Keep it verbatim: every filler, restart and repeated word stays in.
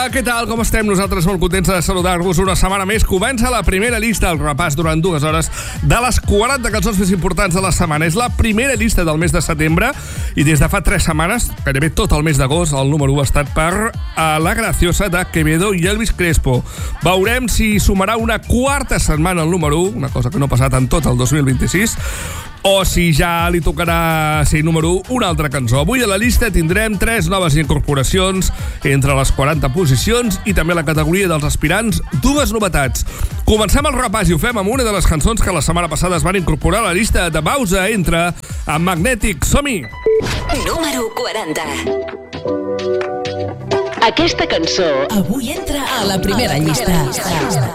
Hola, què tal? Com estem? Nosaltres molt contents de saludar-vos una setmana més. Comença la primera llista, el repàs durant dues hores de les quaranta cançons més importants de la setmana. És la primera llista del mes de setembre i des de fa tres setmanes, gairebé tot el mes d'agost, el número u ha estat per a La Graciosa de Quevedo i Elvis Crespo. Veurem si sumarà una quarta setmana al número u, una cosa que no ha passat en tot el dos mil vint-i-sis, o si ja li tocarà ser número u una altra cançó. Avui a la llista tindrem tres noves incorporacions entre les quaranta posicions i també la categoria dels aspirants, dues novetats. Comencem el repàs i ho fem amb una de les cançons que la setmana passada es van incorporar a la llista de Bauza. Entra amb Magnètic. Som-hi! Número quaranta. Aquesta cançó avui entra a la primera llista.